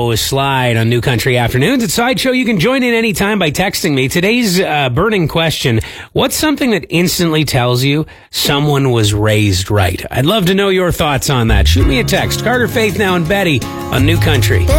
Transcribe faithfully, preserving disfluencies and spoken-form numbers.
with Slide on New Country Afternoons. At Sideshow, you can join in anytime by texting me. Today's uh, burning question, what's something that instantly tells you someone was raised right? I'd love to know your thoughts on that. Shoot me a text. Carter, Faith Now, and Betty on New Country.